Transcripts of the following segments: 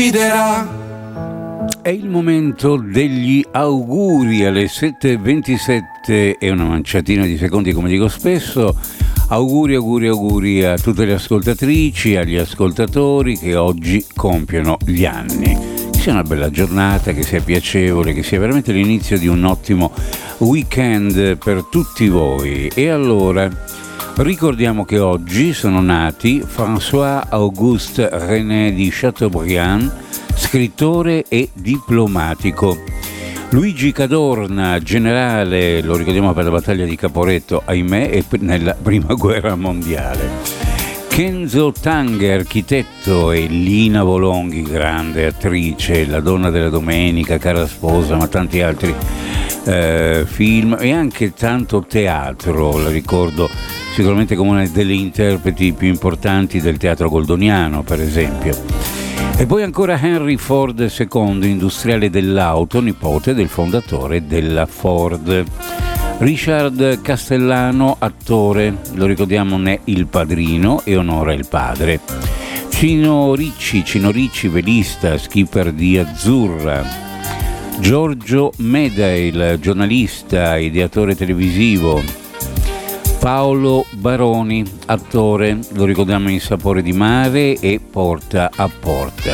È il momento degli auguri alle 7:27 e una manciatina di secondi, come dico spesso. Auguri a tutte le ascoltatrici, agli ascoltatori che oggi compiono gli anni. Che sia una bella giornata, che sia piacevole, che sia veramente l'inizio di un ottimo weekend per tutti voi. E allora ricordiamo che oggi sono nati François-Auguste René di Chateaubriand, scrittore e diplomatico; Luigi Cadorna, generale, lo ricordiamo per la battaglia di Caporetto, ahimè, e nella prima guerra mondiale; Kenzo Tange, architetto; e Lina Volonghi, grande attrice, La donna della domenica, Cara sposa, ma tanti altri film e anche tanto teatro. La ricordo sicuramente come una delle interpreti più importanti del teatro goldoniano, per esempio. E poi ancora Henry Ford II, industriale dell'auto, nipote del fondatore della Ford. Richard Castellano, attore, lo ricordiamo, ne Il Padrino e onora il padre. Cino Ricci, velista, skipper di Azzurra. Giorgio Medail, giornalista, ideatore televisivo. Paolo Baroni, attore, lo ricordiamo in Sapore di mare e Porta a porta.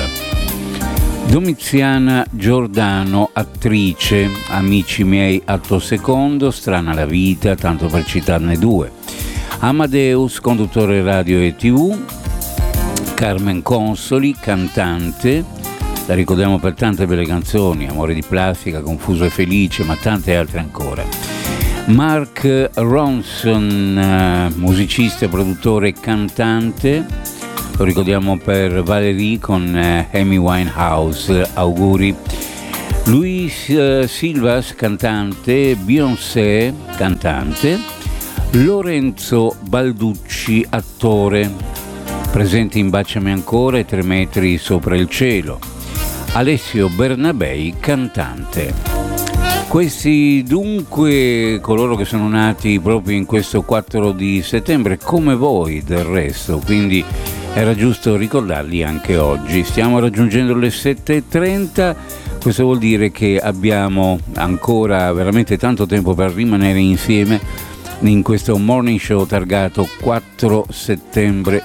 Domiziana Giordano, attrice, Amici miei, atto secondo, Strana la vita, tanto per citarne due. Amadeus, conduttore radio e tv. Carmen Consoli, cantante, la ricordiamo per tante belle canzoni, Amore di plastica, Confuso e felice, ma tante altre ancora. Mark Ronson, musicista, produttore e cantante, lo ricordiamo per Valerie con Amy Winehouse, auguri. Luis Silvas, cantante. Beyoncé, cantante. Lorenzo Balducci, attore, presente in Baciami ancora e 3 metri sopra il cielo. Alessio Bernabei, cantante. Questi dunque coloro che sono nati proprio in questo 4 di settembre, come voi del resto, quindi era giusto ricordarli anche oggi. Stiamo raggiungendo le 7:30, questo vuol dire che abbiamo ancora veramente tanto tempo per rimanere insieme in questo morning show targato 4 settembre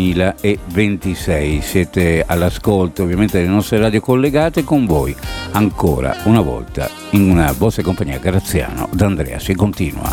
2026. Siete all'ascolto ovviamente delle nostre radio collegate, con voi ancora una volta in una vostra compagnia Graziano D'Andrea. Si continua.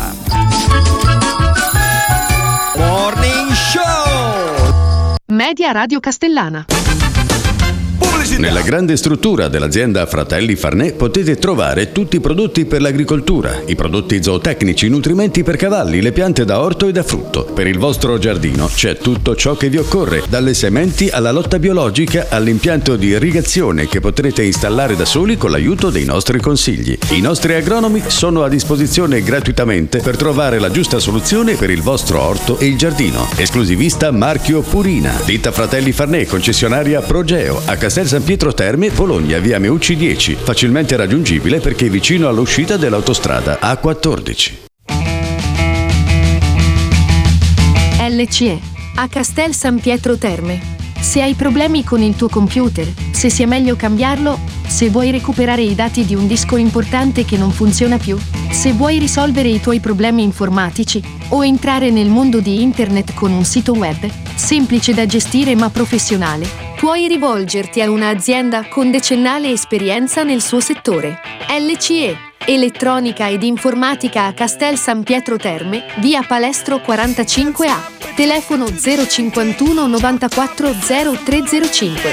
Morning Show Media Radio Castellana. Nella grande struttura dell'azienda Fratelli Farnè potete trovare tutti i prodotti per l'agricoltura, i prodotti zootecnici, i nutrimenti per cavalli, le piante da orto e da frutto. Per il vostro giardino c'è tutto ciò che vi occorre, dalle sementi alla lotta biologica all'impianto di irrigazione che potrete installare da soli con l'aiuto dei nostri consigli. I nostri agronomi sono a disposizione gratuitamente per trovare la giusta soluzione per il vostro orto e il giardino. Esclusivista marchio Purina. Ditta Fratelli Farnè, concessionaria Progeo, a Castel San Pietro Terme, Bologna, via Meucci 10, facilmente raggiungibile perché è vicino all'uscita dell'autostrada A14. LCE, a Castel San Pietro Terme. Se hai problemi con il tuo computer, se sia meglio cambiarlo, se vuoi recuperare i dati di un disco importante che non funziona più, se vuoi risolvere i tuoi problemi informatici o entrare nel mondo di internet con un sito web, semplice da gestire ma professionale, puoi rivolgerti a un'azienda con decennale esperienza nel suo settore. LCE, elettronica ed informatica a Castel San Pietro Terme, via Palestro 45A. Telefono 051 94 0305.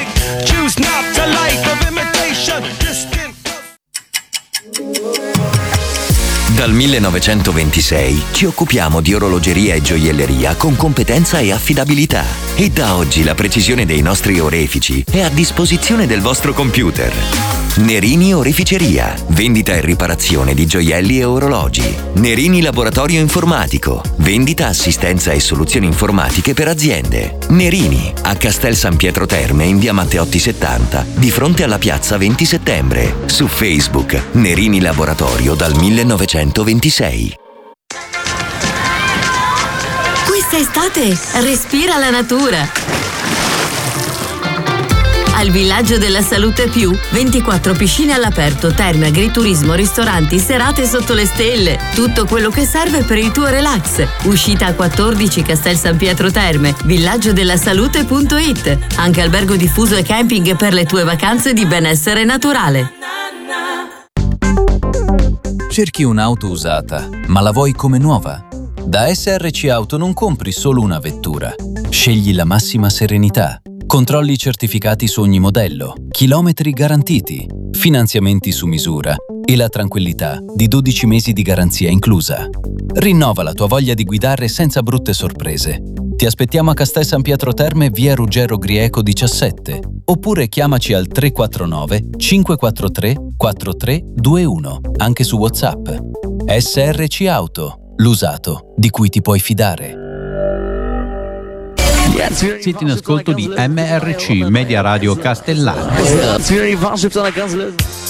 Dal 1926 ci occupiamo di orologeria e gioielleria con competenza e affidabilità. E da oggi la precisione dei nostri orefici è a disposizione del vostro computer. Nerini Oreficeria, vendita e riparazione di gioielli e orologi. Nerini Laboratorio Informatico, vendita, assistenza e soluzioni informatiche per aziende. Nerini, a Castel San Pietro Terme in via Matteotti 70, di fronte alla piazza 20 settembre. Su Facebook, Nerini Laboratorio dal 1926. Questa estate respira la natura. al Villaggio della Salute Più, 24 piscine all'aperto, terme, agriturismo, ristoranti, serate sotto le stelle. Tutto quello che serve per il tuo relax. Uscita a 14 Castel San Pietro Terme, villaggiodellasalute.it. Anche albergo diffuso e camping per le tue vacanze di benessere naturale. Cerchi un'auto usata, ma la vuoi come nuova? Da SRC Auto non compri solo una vettura. Scegli la massima serenità. Controlli certificati su ogni modello, chilometri garantiti, finanziamenti su misura e la tranquillità di 12 mesi di garanzia inclusa. Rinnova la tua voglia di guidare senza brutte sorprese. Ti aspettiamo a Castel San Pietro Terme, via Ruggero Grieco 17, oppure chiamaci al 349 543 4321, anche su WhatsApp. SRC Auto, l'usato di cui ti puoi fidare. Siete in ascolto di MRC, Media Radio Castellana.